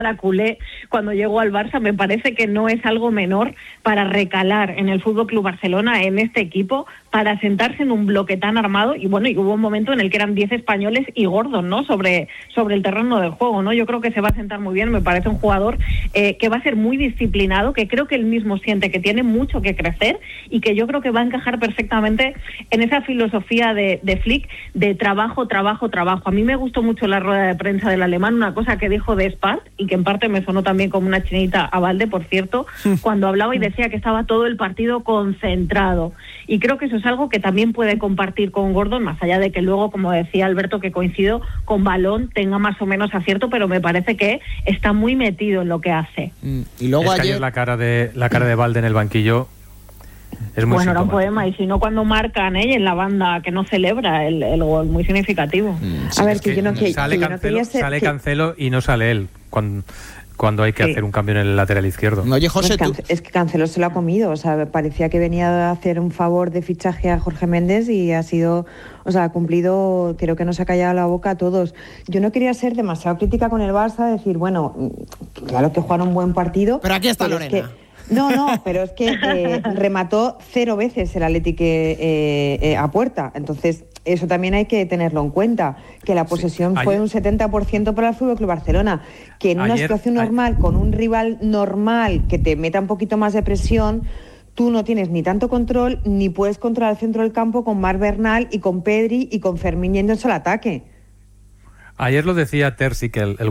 la culé cuando llegó al Barça, me parece que no es algo menor para recalar en el Fútbol Club Barcelona, en este equipo, para sentarse en un bloque tan armado. Y bueno, y hubo un momento en el que eran 10 españoles y gordos, ¿no? Sobre el terreno del juego, ¿no? Yo creo que se va a sentar muy bien. Me parece un jugador que va a ser muy disciplinado, que creo que él mismo siente que tiene mucho que crecer y que yo creo que va a encajar perfectamente en esa filosofía de Flick de trabajo. A mí me gustó mucho la rueda de prensa del alemán, una cosa que dijo de Spart, y que en parte me sonó también como una chinita a Valde, por cierto, cuando hablaba y decía que estaba todo el partido concentrado. Y creo que eso es algo que también puede compartir con Gordon, más allá de que luego, como decía Alberto, que coincido, con balón tenga más o menos acierto, pero me parece que está muy metido en lo que hace. Y luego ayer la cara de Valde en el banquillo es muy bueno, era un poema, y si no cuando marcan en la banda que no celebra el gol, muy significativo. Sí, a ver, sale Cancelo y no sale él cuando hay que hacer un cambio en el lateral izquierdo. Oye, José, es que Cancelo se lo ha comido, o sea, parecía que venía a hacer un favor de fichaje a Jorge Méndez y ha sido, o sea, ha cumplido, creo que nos ha callado la boca a todos. Yo no quería ser demasiado crítica con el Barça, decir, bueno, claro que jugaron un buen partido. Pero aquí está Lorena. No, pero es que remató 0 veces el Atlético a puerta. Entonces, eso también hay que tenerlo en cuenta, que la posesión fue un 70% para el Fútbol Club Barcelona, que en una situación normal, con un rival normal que te meta un poquito más de presión, tú no tienes ni tanto control, ni puedes controlar el centro del campo con Marc Bernal y con Pedri y con Fermín yéndose al ataque. Ayer lo decía Terzi, que el